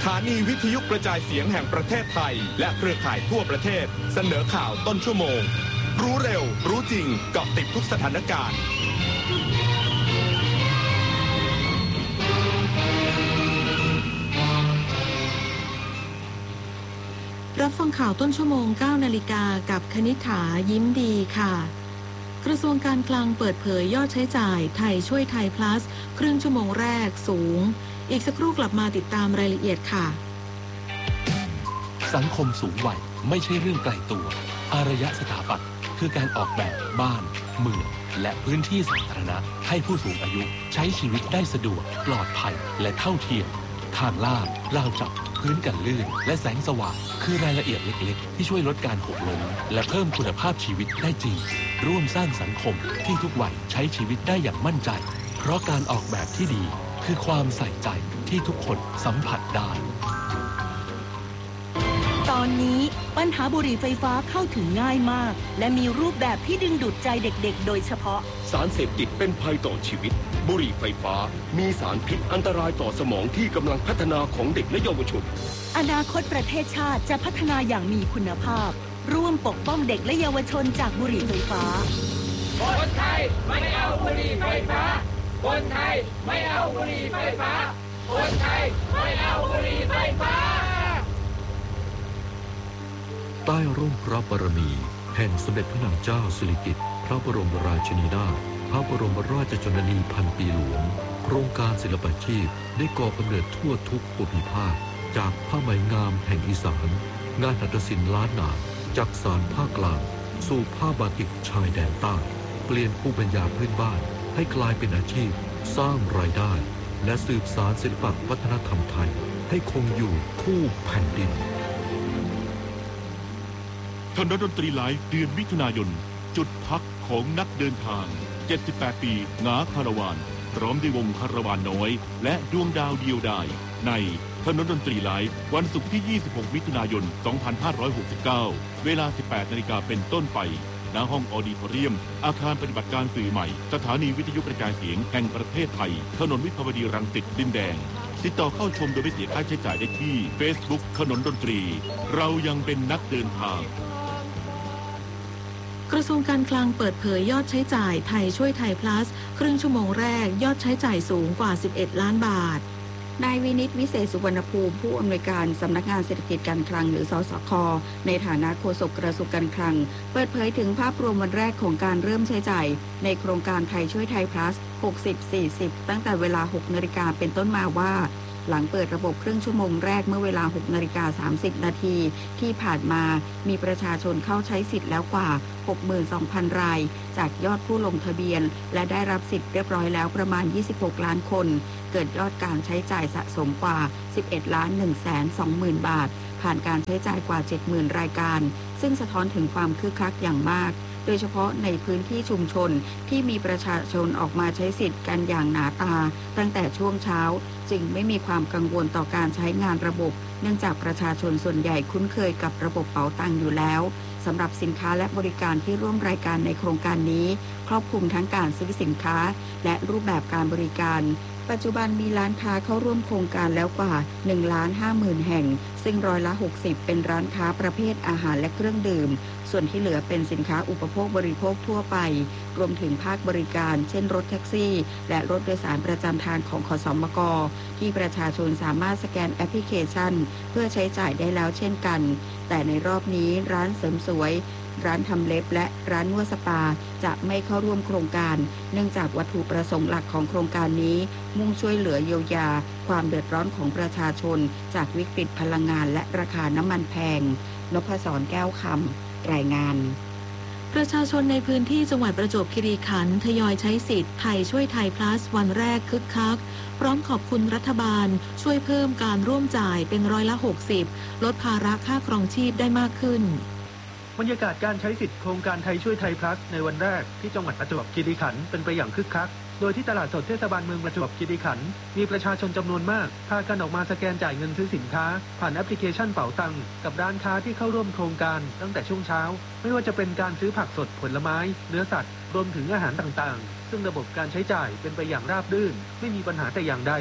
ถานีวิทยุกระจายเสียงแห่งประเทศไทยและเครือข่ายทั่วประเทศเสนอข่าวต้นชั่วโมงรู้เร็วรู้จริงเกาะติดทุกสถานการณ์รับฟังข่าวต้นชั่วโมง 9 นาฬิกากับคณิษฐายิ้มดีค่ะกระทรวงการคลังเปิดเผยยอดใช้จ่ายไทยช่วยไทย plus ครึ่งชั่วโมงแรกสูงอีกสักครู่กลับมาติดตามรายละเอียดค่ะสังคมสูงวัยไม่ใช่เรื่องไกลตัวอารยสถาปัตย์คือการออกแบบบ้านเมืองและพื้นที่สาธารณะให้ผู้สูงอายุใช้ชีวิตได้สะดวกปลอดภัยและเท่าเทียมทางลาดราวจับพื้นกันลื่นและแสงสว่างคือรายละเอียดเล็กๆที่ช่วยลดการหกล้มและเพิ่มคุณภาพชีวิตได้จริงร่วมสร้างสังคมที่ทุกวัยใช้ชีวิตได้อย่างมั่นใจเพราะการออกแบบที่ดีคือความใส่ใจที่ทุกคนสัมผัสได้ตอนนี้ปัญหาบุหรี่ไฟฟ้าเข้าถึงง่ายมากและมีรูปแบบที่ดึงดูดใจเด็กๆโดยเฉพาะสารเสพติดเป็นภัยต่อชีวิตบุหรี่ไฟฟ้ามีสารพิษอันตรายต่อสมองที่กำลังพัฒนาของเด็กและเยาวชนอนาคตประเทศชาติจะพัฒนาอย่างมีคุณภาพร่วมปกป้องเด็กและเยาวชนจากบุหรี่ไฟฟ้าคนไทยไม่เอาบุหรี่ไฟฟ้าคนไทยไม่เอาบุหรี่ไฟฟ้าคนไทยไม่เอาบุหรี่ไฟฟ้าใต้ร่มพระบารมีแห่งสมเด็จพระนางเจ้าสิริกิติ์พระบรมราชินีนาถพระบรมราชชนนีพันปีหลวงโครงการศิลปาชีพได้ก่อกำเนิดทั่วทุกภูมิภาคจากผ้าไหมงามแห่งอีสานงานหัตถศิลป์ล้านนาจากสานภาคกลางสู่ผ้าบาติกชายแดนใต้เปลี่ยนภูมิปัญญาพื้นบ้านให้กลายเป็นอาชีพสร้างรายได้และสืบสานศิลปวัฒนธรรมไทยให้คงอยู่คู่แผ่นดินคณะดนตรีไลฟ์เดือนมิถุนายนจุดพักของนักเดินทาง78ปีงาคาราวานพร้อมด้วยวงคาราวานน้อยและดวงดาวเดียวดายในคณะดนตรีไลฟ์วันศุกร์ที่26มิถุนายน2569เวลา 18 นาฬิกาเป็นต้นไปณห้องออดิโทเรียมอาคารปฏิบัติการสื่อใหม่สถานีวิทยุกระจายเสียงแห่งประเทศไทยถนนวิภาวดีรังสิตดินแดงติดต่อเข้าชมโดยไม่เสียค่าใช้จ่ายได้ที่ Facebook ขนนดนตรีเรายังเป็นนักเดินทางกระทรวงการคลังเปิดเผยยอดใช้จ่ายไทยช่วยไทย plus ครึ่งชั่วโมงแรกยอดใช้จ่ายสูงกว่า11ล้านบาทนายวินิตวิเศษสุวรรณภูมิผู้อำนวยการสำนักงานเศรษฐกิจการคลังหรือสสค.ในฐานะโฆษกกระทรวงการคลังเปิดเผยถึงภาพรวมวันแรกของการเริ่มใช้จ่ายในโครงการไทยช่วยไทย plus 60-40ตั้งแต่เวลา 6 นาฬิกาเป็นต้นมาว่าหลังเปิดระบบครึ่งชั่วโมงแรกเมื่อเวลา 6:30 นาทีที่ผ่านมามีประชาชนเข้าใช้สิทธิ์แล้วกว่า 62,000 รายจากยอดผู้ลงทะเบียนและได้รับสิทธิ์เรียบร้อยแล้วประมาณ26ล้านคนเกิดยอดการใช้จ่ายสะสมกว่า 11,120,000 บาทผ่านการใช้จ่ายกว่า 70,000 รายการซึ่งสะท้อนถึงความคึกคักอย่างมากโดยเฉพาะในพื้นที่ชุมชนที่มีประชาชนออกมาใช้สิทธิ์กันอย่างหนาตาตั้งแต่ช่วงเช้าจึงไม่มีความกังวลต่อการใช้งานระบบเนื่องจากประชาชนส่วนใหญ่คุ้นเคยกับระบบเป๋าตังค์อยู่แล้วสำหรับสินค้าและบริการที่ร่วมรายการในโครงการนี้ครอบคลุมทั้งการซื้อสินค้าและรูปแบบการบริการปัจจุบันมีร้านค้าเข้าร่วมโครงการแล้วกว่า 150,000 แห่งซึ่ง60%เป็นร้านค้าประเภทอาหารและเครื่องดื่มส่วนที่เหลือเป็นสินค้าอุปโภคบริโภคทั่วไปรวมถึงภาคบริการเช่นรถแท็กซี่และรถโดยสารประจำทางของขสมกที่ประชาชนสามารถสแกนแอปพลิเคชันเพื่อใช้จ่ายได้แล้วเช่นกันแต่ในรอบนี้ร้านเสริมสวยร้านทำเล็บและร้านนวดสปาจะไม่เข้าร่วมโครงการเนื่องจากวัตถุประสงค์หลักของโครงการนี้มุ่งช่วยเหลือเยียวยาความเดือดร้อนของประชาชนจากวิกฤตพลังงานและราคาน้ำมันแพงนพศรแก้วคำรายงานประชาชนในพื้นที่จังหวัดประจวบคีรีขันธ์ทยอยใช้สิทธิ์ไทยช่วยไทย plus วันแรกคึกคักพร้อมขอบคุณรัฐบาลช่วยเพิ่มการร่วมจ่ายเป็น60%ลดภาระค่าครองชีพได้มากขึ้นบรรยากาศการใช้สิทธิ์โครงการไทยช่วยไทย plus ในวันแรกที่จังหวัดประจวบคีรีขันธ์เป็นไปอย่างคึกคักโดยที่ตลาดสดเทศบาลเมืองประจวบคีรีขันธ์มีประชาชนจำนวนมากพากันออกมาสแกนจ่ายเงินซื้อสินค้าผ่านแอปพลิเคชันเป๋าตังค์กับร้านค้าที่เข้าร่วมโครงการตั้งแต่ช่วงเช้าไม่ว่าจะเป็นการซื้อผักสดผลไม้เนื้อสัตว์รวมถึงอาหารต่างๆซึ่งระบบการใช้จ่ายเป็นไปอย่างราบรื่นไม่มีปัญหาแต่อย่างใด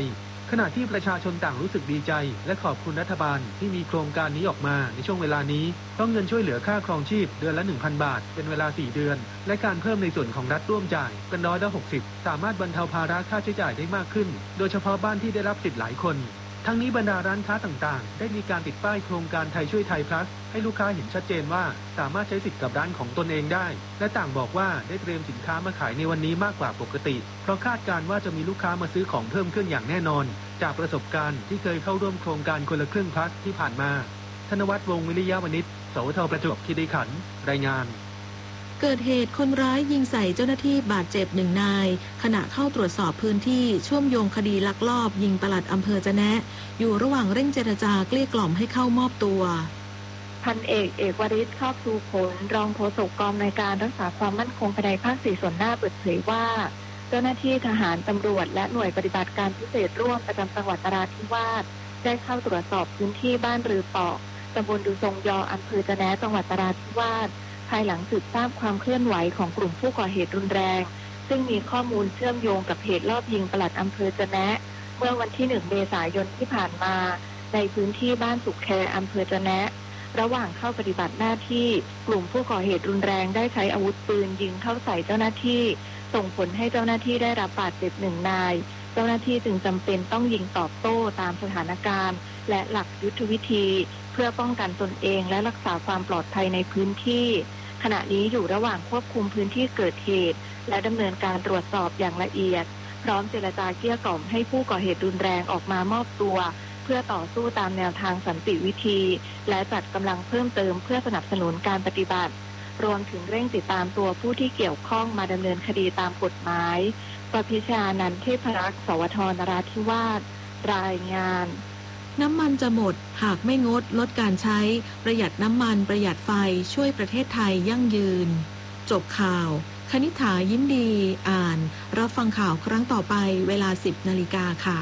ขณะที่ประชาชนต่างรู้สึกดีใจและขอบคุณรัฐบาลที่มีโครงการนี้ออกมาในช่วงเวลานี้เพราะเงินช่วยเหลือค่าครองชีพเดือนละ 1,000 บาทเป็นเวลา 4 เดือนและการเพิ่มในส่วนของรัฐร่วมจ่ายเป็น160%สามารถบรรเทาภาระค่าใช้จ่ายได้มากขึ้นโดยเฉพาะบ้านที่ได้รับสิทธิ์หลายคนทั้งนี้บรรดาร้านค้าต่างๆได้มีการติดป้ายโครงการไทยช่วยไทย plus ให้ลูกค้าเห็นชัดเจนว่าสามารถใช้สิทธิ์กับร้านของตนเองได้และต่างบอกว่าได้เตรียมสินค้ามาขายในวันนี้มากกว่าปกติเพราะคาดการณ์ว่าจะมีลูกค้ามาซื้อของเพิ่มขึ้นอย่างแน่นอนจากประสบการณ์ที่เคยเข้าร่วมโครงการคนละครึ่ง plus ที่ผ่านมาธนวัฒน์ วงศ์วิริยะวณิช สวท.ประจวบคีรีขันธ์รายงานเกิดเหตุคนร้ายยิงใส่เจ้าหน้าที่บาดเจ็บ1 นายขณะเข้าตรวจสอบพื้นที่เชื่อมโยงคดีลักลอบยิงปลัดอำเภอจะแนะอยู่ระหว่างเร่งเจรจาเกลี้ยกล่อมให้เข้ามอบตัวพันเอกวริศ ครอบชูผลรองโฆษกกองในการรักษาความมั่นคงภายในภาค 4 ส่วนหน้าเปิดเผยว่าเจ้าหน้าที่ทหารตำรวจและหน่วยปฏิบัติการพิเศษร่วมประจำจังหวัดนราธิวาสได้เข้าตรวจสอบพื้นที่บ้านรือปอกตำบลดูทรงยออำเภอจะแนะจังหวัดนราธิวาสภายหลังสืบทราบความเคลื่อนไหวของกลุ่มผู้ก่อเหตุรุนแรงซึ่งมีข้อมูลเชื่อมโยงกับเหตุลอบยิงปลัดอำเภอจะแนะเมื่อวันที่ 1 เมษายนที่ผ่านมาในพื้นที่บ้านสุขแคอำเภอจะแนะระหว่างเข้าปฏิบัติหน้าที่กลุ่มผู้ก่อเหตุรุนแรงได้ใช้อาวุธปืนยิงเข้าใส่เจ้าหน้าที่ส่งผลให้เจ้าหน้าที่ได้รับบาดเจ็บ1 นายเจ้าหน้าที่จึงจำเป็นต้องยิงตอบโต้ตามสถานการณ์และหลักยุทธวิธีเพื่อป้องกันตนเองและรักษาความปลอดภัยในพื้นที่ขณะนี้อยู่ระหว่างควบคุมพื้นที่เกิดเหตุและดำเนินการตรวจสอบอย่างละเอียดพร้อมเจรจาเกลี้ยกล่อมให้ผู้ก่อเหตุรุนแรงออกมามอบตัวเพื่อต่อสู้ตามแนวทางสันติวิธีและจัดกำลังเพิ่มเติมเพื่อสนับสนุนการปฏิบัติรวมถึงเร่งติดตามตัวผู้ที่เกี่ยวข้องมาดำเนินคดีตามกฎหมายประพิชานันท์ เทพรักษ์ สวท.นราธิวาสรายงานน้ำมันจะหมดหากไม่งดลดการใช้ประหยัดน้ำมันประหยัดไฟช่วยประเทศไทยยั่งยืนจบข่าวคณิษฐายิ้มดีอ่านรับฟังข่าวครั้งต่อไปเวลา 10 นาฬิกาค่ะ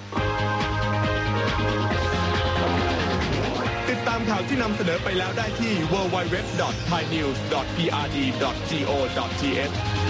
ติดตามข่าวที่นำเสนอไปแล้วได้ที่ www.thainews.prd.go.th